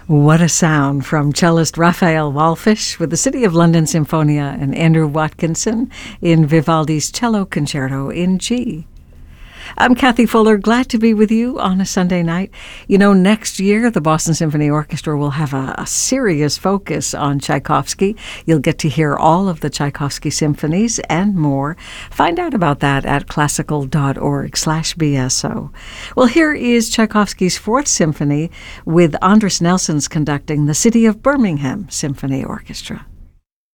What a sound from cellist Raphael Wallfisch with the City of London Symphonia and Andrew Watkinson in Vivaldi's Cello Concerto in G. I'm Kathy Fuller, glad to be with you on a Sunday night. You know, next year the Boston Symphony Orchestra will have a serious focus on Tchaikovsky. You'll get to hear all of the Tchaikovsky symphonies and more. Find out about that at classical.org/BSO. Well, here is Tchaikovsky's Fourth Symphony with Andris Nelsons conducting the City of Birmingham Symphony Orchestra.